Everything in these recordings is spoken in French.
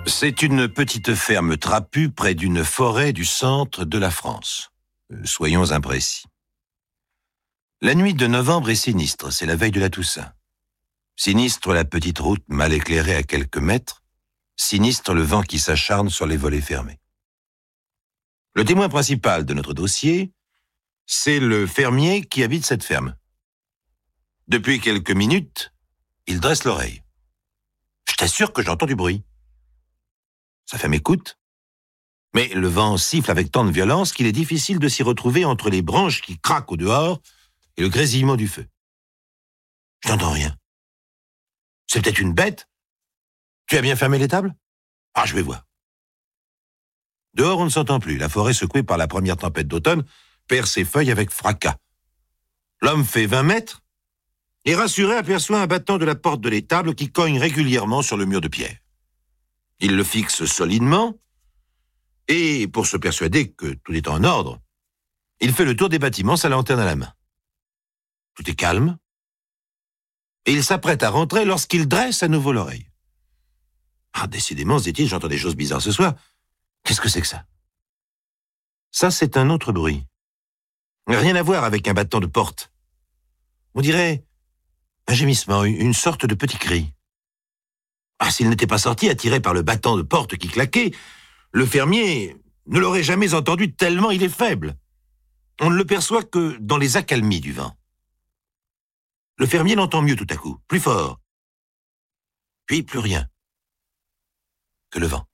C'est une petite ferme trapue près d'une forêt du centre de la France. Soyons imprécis. La nuit de novembre est sinistre, c'est la veille de la Toussaint. Sinistre la petite route mal éclairée à quelques mètres, sinistre le vent qui s'acharne sur les volets fermés. Le témoin principal de notre dossier, c'est le fermier qui habite cette ferme. Depuis quelques minutes, il dresse l'oreille. Je t'assure que j'entends du bruit. Sa femme écoute, mais le vent siffle avec tant de violence qu'il est difficile de s'y retrouver entre les branches qui craquent au dehors et le grésillement du feu. Je n'entends rien. C'est peut-être une bête. Tu as bien fermé l'étable ? Ah, je vais voir. Dehors, on ne s'entend plus. La forêt, secouée par la première tempête d'automne, perd ses feuilles avec fracas. L'homme fait 20 mètres et, rassuré, aperçoit un battant de la porte de l'étable qui cogne régulièrement sur le mur de pierre. Il le fixe solidement et, pour se persuader que tout est en ordre, il fait le tour des bâtiments, sa lanterne à la main. Tout est calme et il s'apprête à rentrer lorsqu'il dresse à nouveau l'oreille. Ah, décidément, se dit-il, j'entends des choses bizarres ce soir. Qu'est-ce que c'est que ça ? Ça, c'est un autre bruit. Rien à voir avec un battant de porte. On dirait un gémissement, une sorte de petit cri. Ah, s'il n'était pas sorti, attiré par le battant de porte qui claquait, le fermier ne l'aurait jamais entendu tellement il est faible. On ne le perçoit que dans les accalmies du vent. Le fermier l'entend mieux tout à coup, plus fort. Puis plus rien que le vent.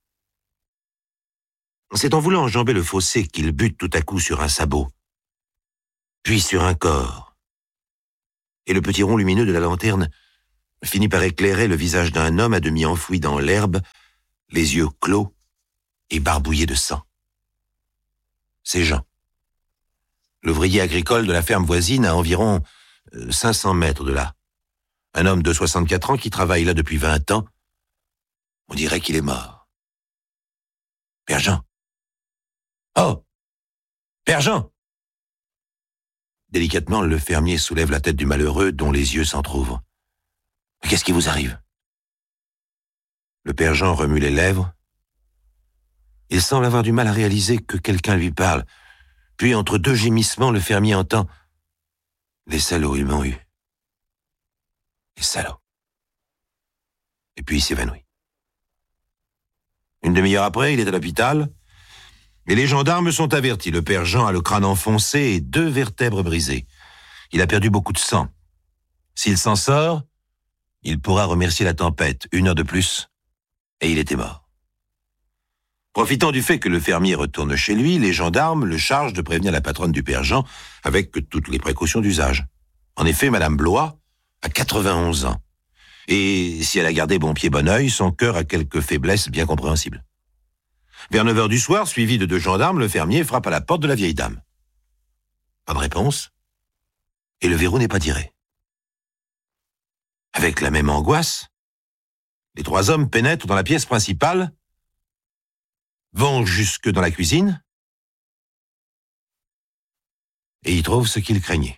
C'est en voulant enjamber le fossé qu'il bute tout à coup sur un sabot, puis sur un corps. Et le petit rond lumineux de la lanterne finit par éclairer le visage d'un homme à demi enfoui dans l'herbe, les yeux clos et barbouillés de sang. C'est Jean, l'ouvrier agricole de la ferme voisine à environ 500 mètres de là. Un homme de 64 ans qui travaille là depuis 20 ans. On dirait qu'il est mort. Père Jean. Oh! Père Jean! Délicatement, le fermier soulève la tête du malheureux dont les yeux s'entr'ouvrent. Qu'est-ce qui vous arrive ? Le père Jean remue les lèvres. Il semble avoir du mal à réaliser que quelqu'un lui parle. Puis, entre deux gémissements, le fermier entend « Les salauds, ils m'ont eu. Les salauds. » Et puis il s'évanouit. Une demi-heure après, il est à l'hôpital et les gendarmes sont avertis. Le père Jean a le crâne enfoncé et 2 vertèbres brisées. Il a perdu beaucoup de sang. S'il s'en sort, il pourra remercier la tempête, 1 heure de plus, et il était mort. Profitant du fait que le fermier retourne chez lui, les gendarmes le chargent de prévenir la patronne du père Jean avec toutes les précautions d'usage. En effet, Madame Blois a 91 ans. Et si elle a gardé bon pied bon œil, son cœur a quelques faiblesses bien compréhensibles. Vers 9 heures du soir, suivi de 2 gendarmes, le fermier frappe à la porte de la vieille dame. Pas de réponse, et le verrou n'est pas tiré. Avec la même angoisse, les 3 hommes pénètrent dans la pièce principale, vont jusque dans la cuisine, et y trouvent ce qu'ils craignaient.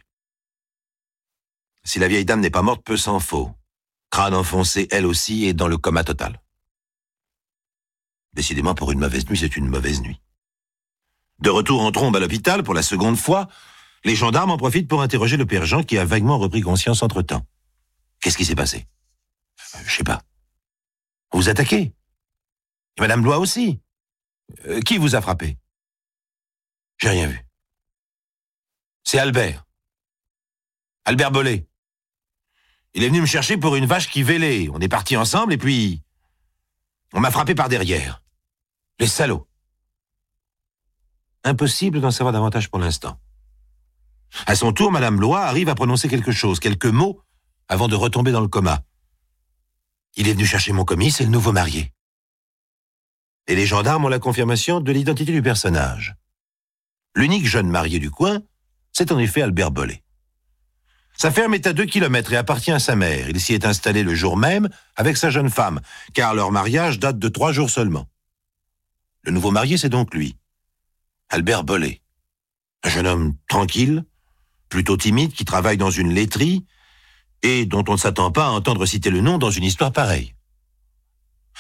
Si la vieille dame n'est pas morte, peu s'en faut. Crâne enfoncé, elle aussi, et dans le coma total. Décidément, pour une mauvaise nuit, c'est une mauvaise nuit. De retour en trombe à l'hôpital, pour la seconde fois, les gendarmes en profitent pour interroger le père Jean qui a vaguement repris conscience entre-temps. Qu'est-ce qui s'est passé ? Je sais pas. Vous vous attaquez ? Et Madame Blois aussi. Qui vous a frappé ? J'ai rien vu. C'est Albert. Albert Bollet. Il est venu me chercher pour une vache qui vélait. On est partis ensemble et puis on m'a frappé par derrière. Les salauds. Impossible d'en savoir davantage pour l'instant. À son tour, Madame Blois arrive à prononcer quelque chose, quelques mots, avant de retomber dans le coma. Il est venu chercher mon commis, c'est le nouveau marié. Et les gendarmes ont la confirmation de l'identité du personnage. L'unique jeune marié du coin, c'est en effet Albert Bollet. Sa ferme est à 2 kilomètres et appartient à sa mère. Il s'y est installé le jour même avec sa jeune femme, car leur mariage date de 3 jours seulement. Le nouveau marié, c'est donc lui, Albert Bollet. Un jeune homme tranquille, plutôt timide, qui travaille dans une laiterie et dont on ne s'attend pas à entendre citer le nom dans une histoire pareille.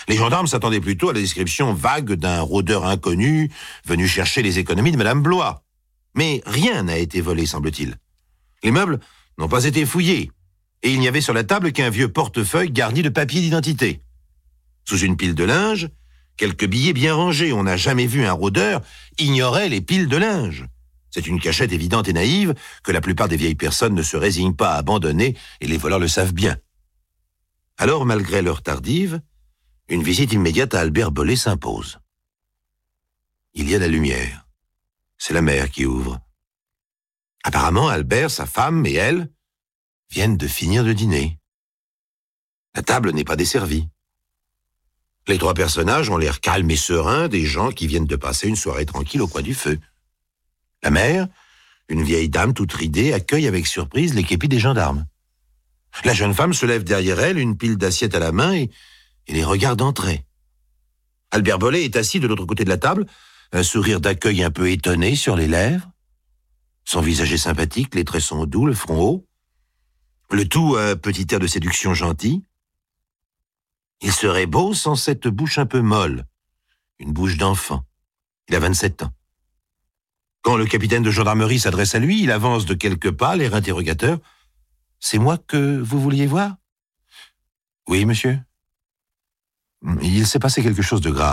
Les gendarmes s'attendaient plutôt à la description vague d'un rôdeur inconnu venu chercher les économies de Madame Blois. Mais rien n'a été volé, semble-t-il. Les meubles n'ont pas été fouillés, et il n'y avait sur la table qu'un vieux portefeuille garni de papiers d'identité. Sous une pile de linge, quelques billets bien rangés. On n'a jamais vu un rôdeur ignorer les piles de linge. C'est une cachette évidente et naïve que la plupart des vieilles personnes ne se résignent pas à abandonner, et les voleurs le savent bien. Alors, malgré l'heure tardive, une visite immédiate à Albert Bollé s'impose. Il y a la lumière. C'est la mère qui ouvre. Apparemment, Albert, sa femme et elle viennent de finir de dîner. La table n'est pas desservie. Les trois personnages ont l'air calmes et sereins des gens qui viennent de passer une soirée tranquille au coin du feu. La mère, une vieille dame toute ridée, accueille avec surprise les képis des gendarmes. La jeune femme se lève derrière elle, une pile d'assiettes à la main, et les regarde entrer. Albert Bollé est assis de l'autre côté de la table, un sourire d'accueil un peu étonné sur les lèvres. Son visage est sympathique, les traits sont doux, le front haut. Le tout un petit air de séduction gentil. Il serait beau sans cette bouche un peu molle, une bouche d'enfant. Il a 27 ans. Quand le capitaine de gendarmerie s'adresse à lui, il avance de quelques pas, l'air interrogateur. « C'est moi que vous vouliez voir ?»« Oui, monsieur. » « Il s'est passé quelque chose de grave. »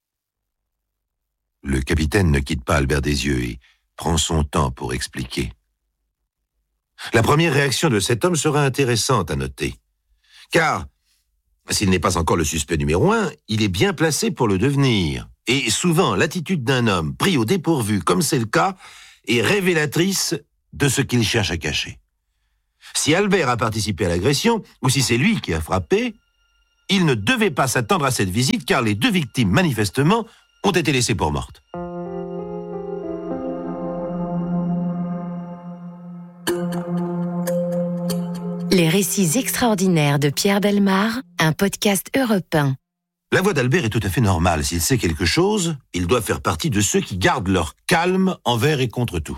Le capitaine ne quitte pas Albert des yeux et prend son temps pour expliquer. La première réaction de cet homme sera intéressante à noter. Car, s'il n'est pas encore le suspect numéro 1, il est bien placé pour le devenir. Et souvent, l'attitude d'un homme pris au dépourvu, comme c'est le cas, est révélatrice de ce qu'il cherche à cacher. Si Albert a participé à l'agression, ou si c'est lui qui a frappé, il ne devait pas s'attendre à cette visite car les deux victimes, manifestement, ont été laissées pour mortes. Les récits extraordinaires de Pierre Bellemare, un podcast Europe 1. La voix d'Albert est tout à fait normale. S'il sait quelque chose, il doit faire partie de ceux qui gardent leur calme envers et contre tout.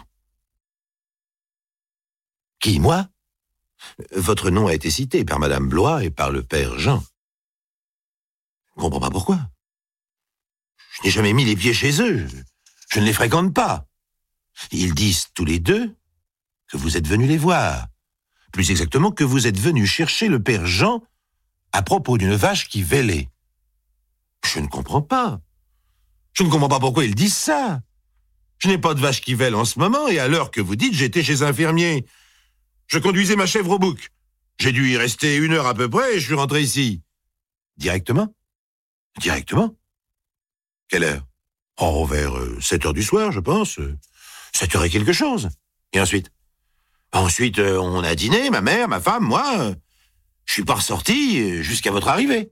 Qui, moi ? Votre nom a été cité par Madame Blois et par le père Jean. Je ne comprends pas pourquoi. Je n'ai jamais mis les pieds chez eux. Je ne les fréquente pas. Ils disent tous les deux que vous êtes venus les voir. Plus exactement, que vous êtes venus chercher le père Jean à propos d'une vache qui vêlait. Je ne comprends pas. Je ne comprends pas pourquoi ils disent ça. Je n'ai pas de vache qui vêle en ce moment, et à l'heure que vous dites, j'étais chez un fermier. Je conduisais ma chèvre au bouc. J'ai dû y rester 1 heure à peu près, et je suis rentré ici. Directement ? Directement ? Quelle heure ? Oh, vers 7 heures du soir, je pense. 7 heures et quelque chose. Et ensuite ? Ensuite, on a dîné, ma mère, ma femme, moi. Je suis pas ressorti jusqu'à votre arrivée.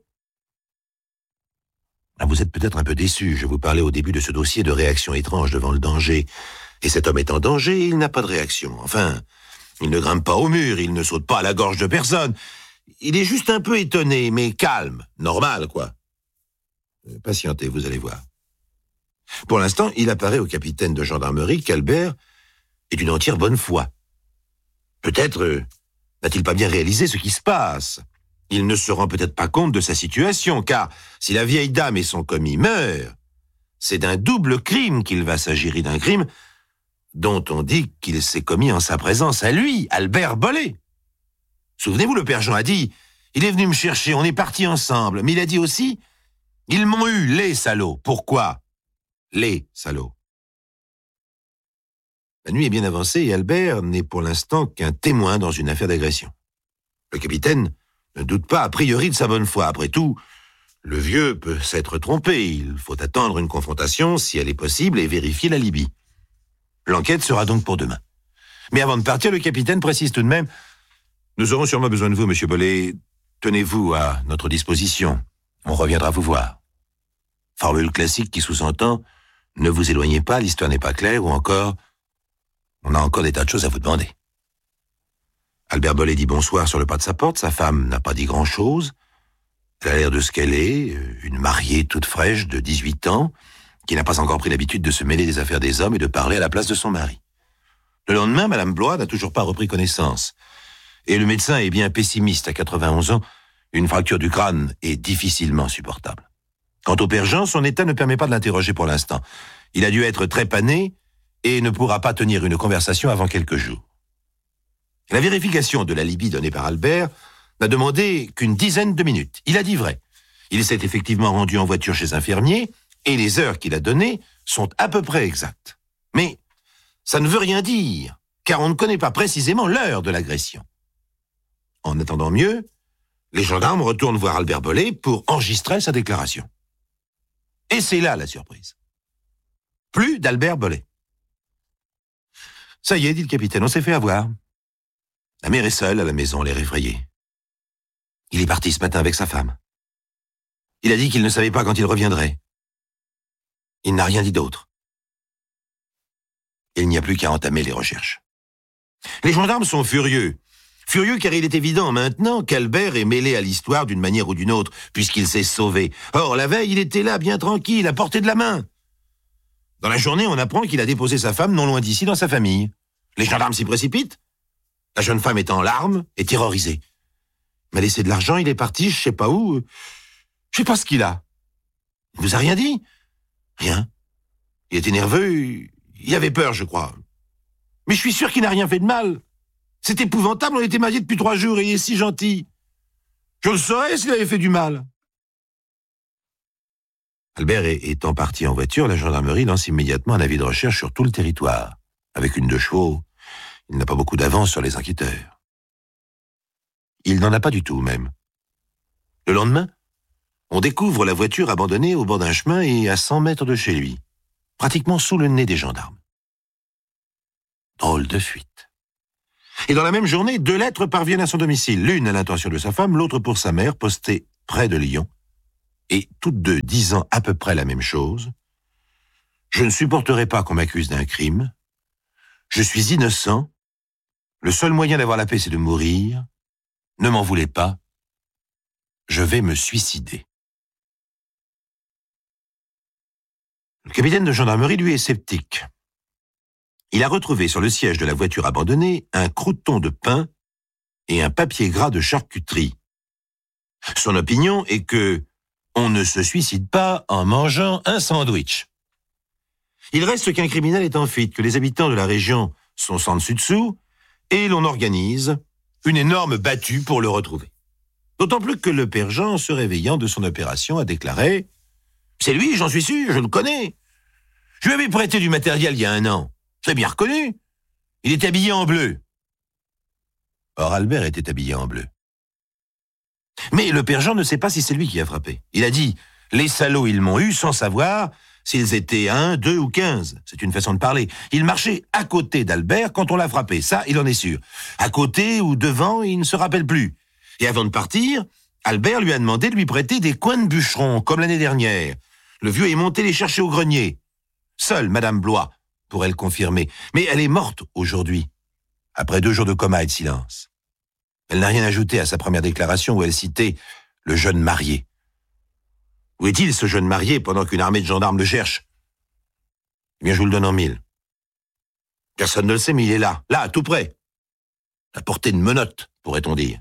Vous êtes peut-être un peu déçu. Je vous parlais au début de ce dossier de réaction étrange devant le danger. Et cet homme est en danger, il n'a pas de réaction. Enfin, il ne grimpe pas au mur, il ne saute pas à la gorge de personne. Il est juste un peu étonné, mais calme. Normal, quoi. Patientez, vous allez voir. Pour l'instant, il apparaît au capitaine de gendarmerie qu'Albert est d'une entière bonne foi. Peut-être n'a-t-il pas bien réalisé ce qui se passe. Il ne se rend peut-être pas compte de sa situation, car si la vieille dame et son commis meurent, c'est d'un double crime qu'il va s'agir, et d'un crime dont on dit qu'il s'est commis en sa présence à lui, Albert Bollé. Souvenez-vous, le père Jean a dit « Il est venu me chercher, on est partis ensemble », mais il a dit aussi « Ils m'ont eu, les salauds ». Pourquoi ? Les salauds. La nuit est bien avancée et Albert n'est pour l'instant qu'un témoin dans une affaire d'agression. Le capitaine ne doute pas a priori de sa bonne foi. Après tout, le vieux peut s'être trompé. Il faut attendre une confrontation, si elle est possible, et vérifier l'alibi. L'enquête sera donc pour demain. Mais avant de partir, le capitaine précise tout de même « Nous aurons sûrement besoin de vous, monsieur Bollé. Tenez-vous à notre disposition. On reviendra vous voir. » Formule classique qui sous-entend « Ne vous éloignez pas, l'histoire n'est pas claire » ou encore « On a encore des tas de choses à vous demander. » Albert Bollé dit bonsoir sur le pas de sa porte. Sa femme n'a pas dit grand-chose. Elle a l'air de ce qu'elle est, une mariée toute fraîche de 18 ans, qui n'a pas encore pris l'habitude de se mêler des affaires des hommes et de parler à la place de son mari. Le lendemain, Madame Blois n'a toujours pas repris connaissance. Et le médecin est bien pessimiste à 91 ans, Une fracture du crâne est difficilement supportable. Quant au père Jean, son état ne permet pas de l'interroger pour l'instant. Il a dû être trépané et ne pourra pas tenir une conversation avant quelques jours. La vérification de l'alibi donné par Albert n'a demandé qu'une dizaine de minutes. Il a dit vrai. Il s'est effectivement rendu en voiture chez un fermier et les heures qu'il a données sont à peu près exactes. Mais ça ne veut rien dire, car on ne connaît pas précisément l'heure de l'agression. En attendant mieux, les gendarmes retournent voir Albert Bollet pour enregistrer sa déclaration. Et c'est là la surprise. Plus d'Albert Bollet. Ça y est, dit le capitaine, on s'est fait avoir. La mère est seule à la maison, l'air effrayé. Il est parti ce matin avec sa femme. Il a dit qu'il ne savait pas quand il reviendrait. Il n'a rien dit d'autre. Il n'y a plus qu'à entamer les recherches. Les gendarmes sont furieux. Furieux car il est évident maintenant qu'Albert est mêlé à l'histoire d'une manière ou d'une autre, puisqu'il s'est sauvé. Or, la veille, il était là, bien tranquille, à portée de la main. Dans la journée, on apprend qu'il a déposé sa femme non loin d'ici dans sa famille. Les gendarmes s'y précipitent. La jeune femme est en larmes et terrorisée. Il m'a laissé de l'argent, il est parti, je sais pas où. Je sais pas ce qu'il a. Il vous a rien dit? Rien. Il était nerveux, il avait peur, je crois. Mais je suis sûr qu'il n'a rien fait de mal. C'est épouvantable, on était mariés depuis 3 jours et il est si gentil. Je le saurais s'il avait fait du mal. Albert étant parti en voiture, la gendarmerie lance immédiatement un avis de recherche sur tout le territoire. Avec une 2 chevaux, il n'a pas beaucoup d'avance sur les enquêteurs. Il n'en a pas du tout, même. Le lendemain, on découvre la voiture abandonnée au bord d'un chemin et à 100 mètres de chez lui, pratiquement sous le nez des gendarmes. Drôle de fuite. Et dans la même journée, 2 lettres parviennent à son domicile, l'une à l'intention de sa femme, l'autre pour sa mère, postée près de Lyon, et toutes 2 disant à peu près la même chose. Je ne supporterai pas qu'on m'accuse d'un crime. Je suis innocent. Le seul moyen d'avoir la paix, c'est de mourir. Ne m'en voulez pas. Je vais me suicider. Le capitaine de gendarmerie, lui, est sceptique. Il a retrouvé sur le siège de la voiture abandonnée un croûton de pain et un papier gras de charcuterie. Son opinion est que on ne se suicide pas en mangeant un sandwich. Il reste qu'un criminel est en fuite, que les habitants de la région sont sans dessus-dessous, et l'on organise une énorme battue pour le retrouver. D'autant plus que le père Jean, se réveillant de son opération, a déclaré « C'est lui, j'en suis sûr, je le connais. Je lui avais prêté du matériel il y a 1 an. Je l'ai bien reconnu. Il était habillé en bleu. » Or, Albert était habillé en bleu. Mais le père Jean ne sait pas si c'est lui qui a frappé. Il a dit « Les salauds, ils m'ont eu sans savoir s'ils étaient 1, 2 ou 15. » C'est une façon de parler. Il marchait à côté d'Albert quand on l'a frappé. Ça, il en est sûr. À côté ou devant, il ne se rappelle plus. Et avant de partir, Albert lui a demandé de lui prêter des coins de bûcheron, comme l'année dernière. Le vieux est monté les chercher au grenier. Seule Madame Blois pourrait le confirmer. Mais elle est morte aujourd'hui, après 2 jours de coma et de silence. Elle n'a rien ajouté à sa première déclaration où elle citait le jeune marié. Où est-il, ce jeune marié, pendant qu'une armée de gendarmes le cherche? Eh bien, je vous le donne en 1000. Personne ne le sait, mais il est là, tout près. À portée de menottes, pourrait-on dire.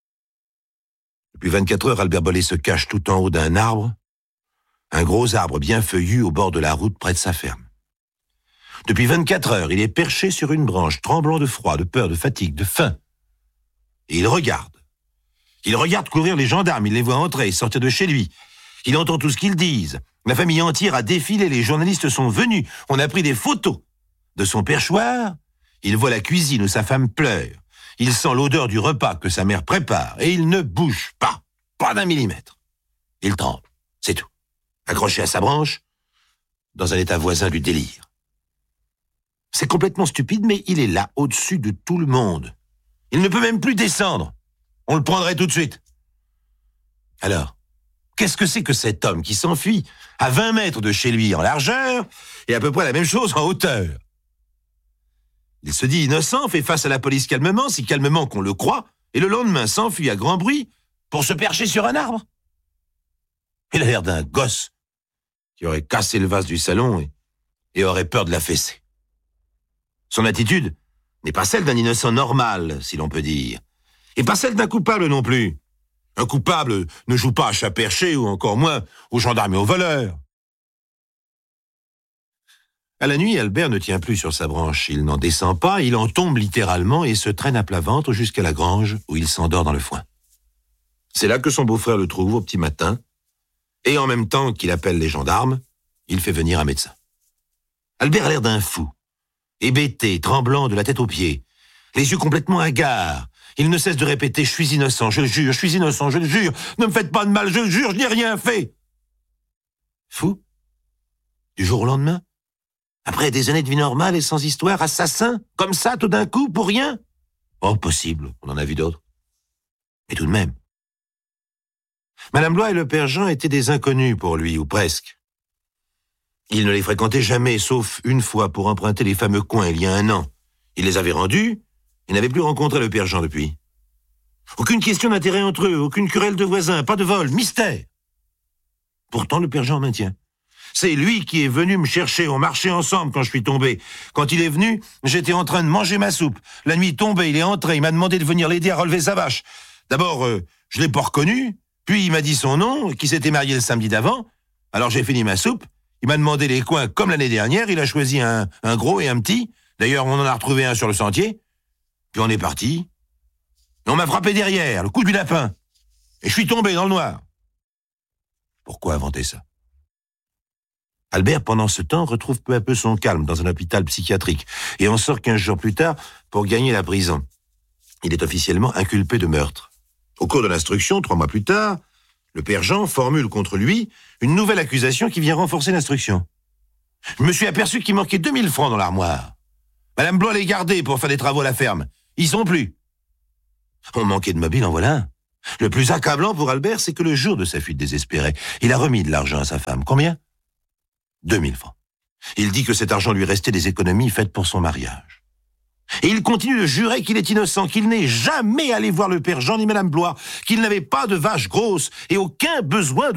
Depuis 24 heures, Albert Bollet se cache tout en haut d'un arbre, un gros arbre bien feuillu au bord de la route près de sa ferme. Depuis 24 heures, il est perché sur une branche, tremblant de froid, de peur, de fatigue, de faim. Et il regarde. Il regarde courir les gendarmes, il les voit entrer et sortir de chez lui. Il entend tout ce qu'ils disent. La famille entière a défilé, les journalistes sont venus. On a pris des photos. De son perchoir, il voit la cuisine où sa femme pleure. Il sent l'odeur du repas que sa mère prépare et il ne bouge pas, pas d'1 millimètre. Il tremble, c'est tout. Accroché à sa branche, dans un état voisin du délire. C'est complètement stupide, mais il est là, au-dessus de tout le monde. Il ne peut même plus descendre. On le prendrait tout de suite. Alors, qu'est-ce que c'est que cet homme qui s'enfuit à 20 mètres de chez lui en largeur et à peu près la même chose en hauteur? Il se dit innocent, fait face à la police calmement, si calmement qu'on le croit, et le lendemain s'enfuit à grand bruit pour se percher sur un arbre. Il a l'air d'un gosse qui aurait cassé le vase du salon et aurait peur de la fesser. Son attitude n'est pas celle d'un innocent normal, si l'on peut dire, et pas celle d'un coupable non plus. Un coupable ne joue pas à chat perché ou encore moins aux gendarmes et aux voleurs. À la nuit, Albert ne tient plus sur sa branche. Il n'en descend pas, il en tombe littéralement et se traîne à plat ventre jusqu'à la grange où il s'endort dans le foin. C'est là que son beau-frère le trouve au petit matin et en même temps qu'il appelle les gendarmes, il fait venir un médecin. Albert a l'air d'un fou, hébété, tremblant de la tête aux pieds, les yeux complètement hagards. Il ne cesse de répéter « Je suis innocent, je le jure, je suis innocent, je le jure, ne me faites pas de mal, je le jure, je n'ai rien fait !» Fou? Du jour au lendemain? Après des années de vie normale et sans histoire, assassin? Comme ça, tout d'un coup, pour rien? Oh, possible, on en a vu d'autres. Mais tout de même. Madame Blois et le père Jean étaient des inconnus pour lui, ou presque. Il ne les fréquentait jamais, sauf une fois pour emprunter les fameux coins il y a 1 an. Il les avait rendus et n'avait plus rencontré le père Jean depuis. Aucune question d'intérêt entre eux, aucune querelle de voisins, pas de vol, mystère. Pourtant, le père Jean maintient. C'est lui qui est venu me chercher, on marchait ensemble quand je suis tombé. Quand il est venu, j'étais en train de manger ma soupe. La nuit tombée, il est entré, il m'a demandé de venir l'aider à relever sa vache. D'abord, je l'ai pas reconnu, puis il m'a dit son nom, qu'il s'était marié le samedi d'avant. Alors j'ai fini ma soupe, il m'a demandé les coins comme l'année dernière, il a choisi un gros et un petit. D'ailleurs, on en a retrouvé un sur le sentier. Puis on est parti. Et on m'a frappé derrière, le coup du lapin. Et je suis tombé dans le noir. Pourquoi inventer ça? Albert, pendant ce temps, retrouve peu à peu son calme dans un hôpital psychiatrique et en sort 15 jours plus tard pour gagner la prison. Il est officiellement inculpé de meurtre. Au cours de l'instruction, 3 mois plus tard, le père Jean formule contre lui une nouvelle accusation qui vient renforcer l'instruction. Je me suis aperçu qu'il manquait 2000 francs dans l'armoire. Madame Blois les gardait pour faire des travaux à la ferme. Ils sont plus. On manquait de mobile, en voilà un. Le plus accablant pour Albert, c'est que le jour de sa fuite désespérée, il a remis de l'argent à sa femme. Combien? 2000 francs. Il dit que cet argent lui restait des économies faites pour son mariage. Et il continue de jurer qu'il est innocent, qu'il n'est jamais allé voir le père Jean ni Madame Blois, qu'il n'avait pas de vache grosse et aucun besoin